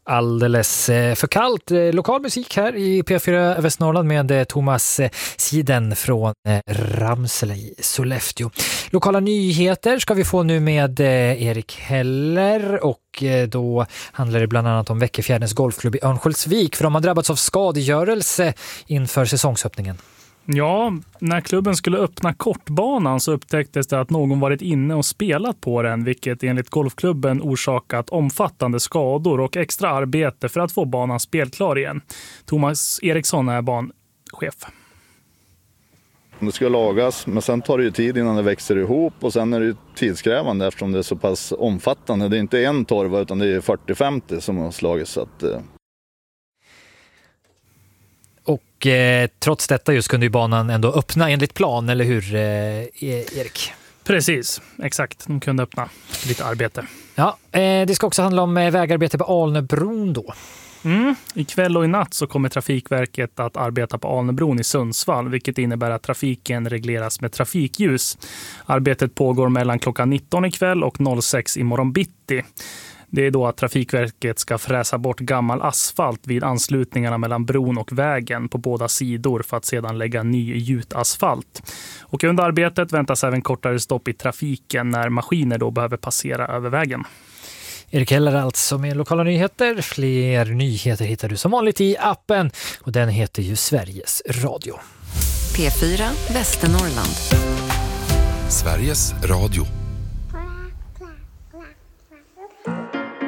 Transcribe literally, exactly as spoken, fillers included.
Alldeles för kallt. Lokal musik här i P fyra Västernorrland med Thomas Siden från Ramsele i Sollefteå. Lokala nyheter ska vi få nu med Erik Heller, och då handlar det bland annat om Väckefjärdens golfklubb i Örnsköldsvik, för de har drabbats av skadegörelse inför säsongsöppningen. Ja, när klubben skulle öppna kortbanan så upptäcktes det att någon varit inne och spelat på den, vilket enligt golfklubben orsakat omfattande skador och extra arbete för att få banan spelklar igen. Thomas Eriksson är banchef. Det ska lagas, men sen tar det ju tid innan det växer ihop, och sen är det ju tidskrävande eftersom det är så pass omfattande. Det är inte en torva utan det är fyrtio femtio som har slagits, så att... Och eh, trots detta just kunde ju banan ändå öppna enligt plan, eller hur eh, Erik? Precis, exakt. De kunde öppna lite arbete. Ja, eh, det ska också handla om eh, vägarbete på Alnöbron då. Mm. Ikväll och i natt så kommer Trafikverket att arbeta på Alnöbron i Sundsvall, vilket innebär att trafiken regleras med trafikljus. Arbetet pågår mellan klockan nitton ikväll och noll sex imorgon bitti. Det är då att Trafikverket ska fräsa bort gammal asfalt vid anslutningarna mellan bron och vägen på båda sidor för att sedan lägga ny gjutasfalt. Och under arbetet väntas även kortare stopp i trafiken när maskiner då behöver passera över vägen. Erik Heller alltså med lokala nyheter. Fler nyheter hittar du som vanligt i appen, och den heter ju Sveriges Radio. P fyra Västernorrland. Sveriges Radio.